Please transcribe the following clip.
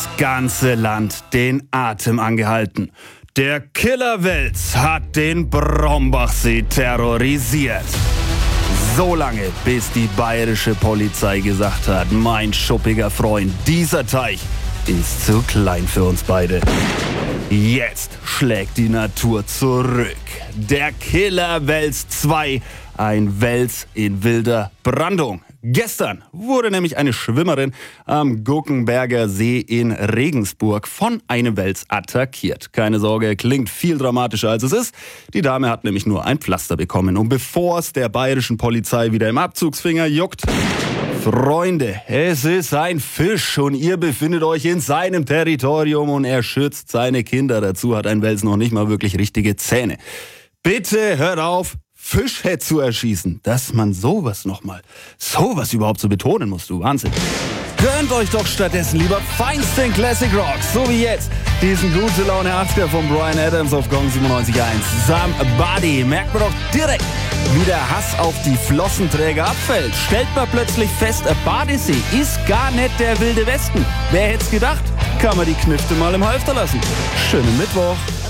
ganze Land den Atem angehalten. Der Killerwels hat den Brombachsee terrorisiert. So lange, bis die bayerische Polizei gesagt hat, mein schuppiger Freund, dieser Teich ist zu klein für uns beide. Jetzt schlägt die Natur zurück. Der Killerwels 2, ein Wels in wilder Brandung. Gestern wurde nämlich eine Schwimmerin am Guggenberger See in Regensburg von einem Wels attackiert. Keine Sorge, klingt viel dramatischer als es ist. Die Dame hat nämlich nur ein Pflaster bekommen. Und bevor es der bayerischen Polizei wieder im Abzugsfinger juckt, Freunde, es ist ein Fisch und ihr befindet euch in seinem Territorium und er schützt seine Kinder. Dazu hat ein Wels noch nicht mal wirklich richtige Zähne. Bitte hört auf, Fischhead zu erschießen. Dass man sowas überhaupt so betonen muss, du Wahnsinn. Gönnt euch doch stattdessen lieber feinsten Classic Rock, so wie jetzt diesen gute Laune 80er von Bryan Adams auf Gong 97.1. Somebody. Merkt man doch direkt, wie der Hass auf die Flossenträger abfällt. Stellt man plötzlich fest, ein Badesee ist gar nicht der wilde Westen. Wer hätt's gedacht? Kann man die Knifte mal im Halfter lassen. Schönen Mittwoch.